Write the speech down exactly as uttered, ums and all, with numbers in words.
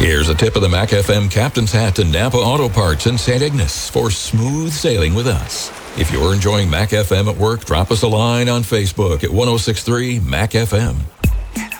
Here's a tip of the Mac F M Captain's Hat to Napa Auto Parts in Saint Ignace for smooth sailing with us. If you're enjoying Mac F M at work, drop us a line on Facebook at ten sixty-three Mac F M.